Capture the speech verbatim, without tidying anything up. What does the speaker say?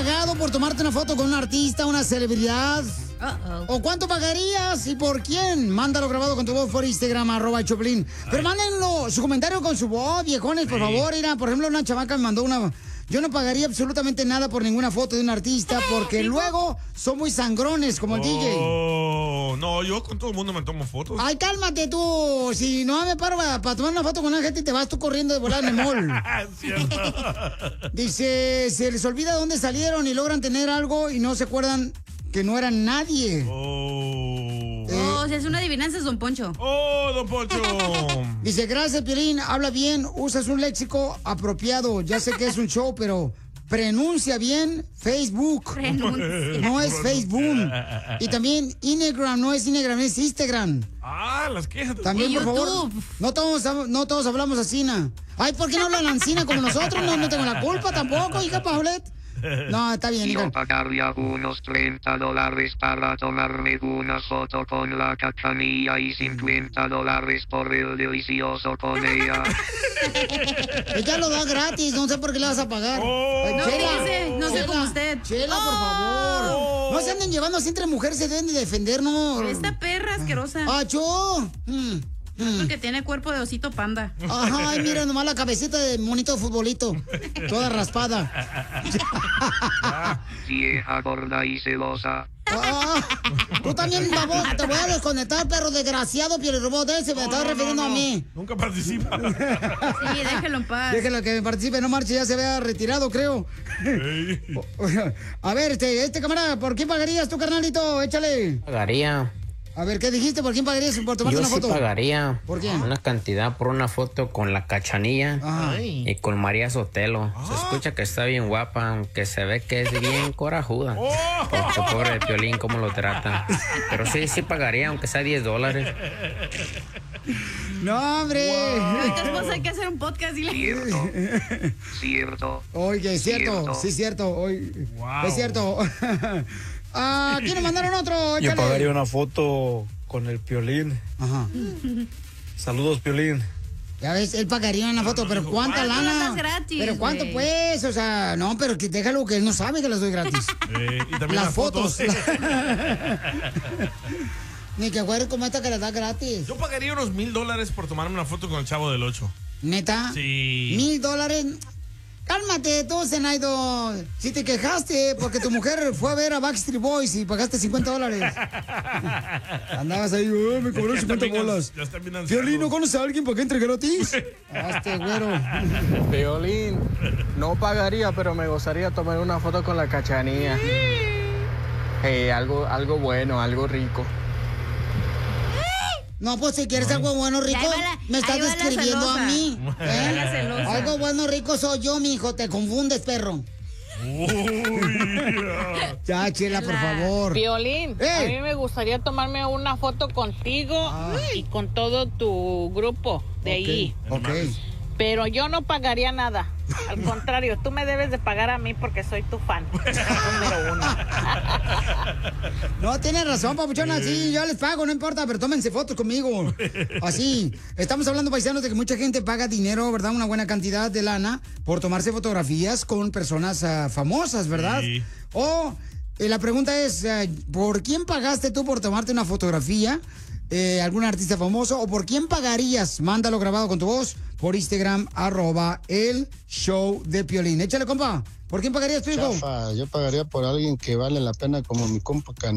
pagado por tomarte una foto con un artista, una celebridad? Uh-oh. ¿O cuánto pagarías y por quién? Mándalo grabado con tu voz por Instagram, arroba Choplin. Pero mándenlo, su comentario con su voz, viejones, por sí. favor. Mira, por ejemplo, una chamaca me mandó una... Yo no pagaría absolutamente nada por ninguna foto de un artista porque luego son muy sangrones como el oh, D J. No, yo con todo el mundo me tomo fotos. Ay, cálmate tú. Si no me paro para, para tomar una foto con una gente y te vas tú corriendo de volar en el mall. Cierto. Dice, se les olvida dónde salieron y logran tener algo y no se acuerdan que no eran nadie. Oh. Eh, oh, o sea, es una adivinanza, es Don Poncho. Oh, Don Poncho. Dice, gracias, Piolín, habla bien, usas un léxico apropiado. Ya sé que es un show, pero pronuncia bien Facebook. Prenuncia. No es Facebook. Y también Instagram, no es Instagram, es Instagram. Ah, las quejas. También, por YouTube. favor, no todos, no todos hablamos así, ¿na? Ay, ¿por qué no hablan ancina como nosotros? No, no tengo la culpa tampoco, hija Paulette. No, está bien. Yo pagaría unos treinta dólares para tomarme una foto con la cachanilla y cincuenta dólares por el delicioso con ella. Ella lo da gratis, no sé por qué le vas a pagar. Oh. Ay, No, Chela, fíjese, no sé Chela, como usted. Chela, por Oh. favor. No se anden llevando así entre mujeres, se deben de defender, ¿no? Esta perra asquerosa. ¡Achó! Mm. Porque tiene cuerpo de osito panda. Ajá, ay, mira nomás la cabecita de monito de futbolito. Toda raspada. Vieja gorda y celosa. Ah, tú también, babos, te voy a desconectar, perro desgraciado, Piolirobot, ese me No, estás no, refiriendo no, no. a mí. Nunca participa. Sí, déjelo en paz. Déjalo que me participe, no marche, ya se había retirado, creo. Hey. A ver, este, este camarada, ¿por quién pagarías tú, carnalito? Échale. Pagaría. A ver, ¿qué dijiste? ¿Por quién pagarías por tomarte Yo una sí foto? pagaría. ¿Por qué? Una cantidad por una foto con la Cachanilla Ajá. y con María Sotelo. Se escucha que está bien guapa, aunque se ve que es bien corajuda. Oh. Porque pobre de Piolín, cómo lo trata. Pero sí, sí pagaría, aunque sea diez dólares. No, hombre. Ahorita esposa hay que hacer un podcast y le... Cierto. Cierto. Oye, es cierto, Cierto. sí, es cierto. Oye, Wow. es cierto. Ah, ¿quieren mandaron otro? Yo Échale. pagaría una foto con el Piolín. Ajá. Saludos, Piolín. Ya ves, él pagaría una foto, pero ¿cuánta ¿Cuánto lana? las das gratis, ¿Pero cuánto güey? pues? O sea, no, pero que déjalo que él no sabe que las doy gratis. Eh, y también Las las fotos. fotos. Ni que acuerdes como esta que las da gratis. Yo pagaría unos mil dólares por tomarme una foto con el Chavo del Ocho. ¿Neta? Sí. ¿Mil dólares? Cálmate tú, Zenaido. Si te quejaste porque tu mujer fue a ver a Backstreet Boys y pagaste cincuenta dólares. Andabas ahí, oh, me cobró Ya cincuenta están bien bolas. ans- ya están bien ancianos. Fiolín, ¿no conoces a alguien para que entre gratis? Hazte, güero. Piolín, no pagaría, pero me gustaría tomar una foto con la Cachanilla. Eh, algo, algo bueno, algo rico. No, pues si quieres algo bueno, rico, Ahí va la- me estás ahí va la describiendo celosa. a mí. Ahí va la celosa. Algo bueno, rico soy yo, mijo. Te confundes, perro. Ya, Chela, por favor. Piolín, ¡Ey! a mí me gustaría tomarme una foto contigo Ah. y con todo tu grupo de ahí. Ok. Pero yo no pagaría nada. Al contrario, tú me debes de pagar a mí porque soy tu fan. Número uno. No, tienes razón, papuchona. Sí, yo les pago, no importa, pero tómense fotos conmigo. Así. Estamos hablando, paisanos, de que mucha gente paga dinero, ¿verdad? Una buena cantidad de lana por tomarse fotografías con personas ah, famosas, ¿verdad? Sí. O eh, la pregunta es, eh, ¿por quién pagaste tú por tomarte una fotografía? Eh, ¿Algún artista famoso? ¿O por quién pagarías? Mándalo grabado con tu voz por Instagram, arroba el show de Piolín. Échale, compa. ¿Por quién pagarías tú, hijo? Chafa, yo pagaría por alguien que vale la pena como mi compa Can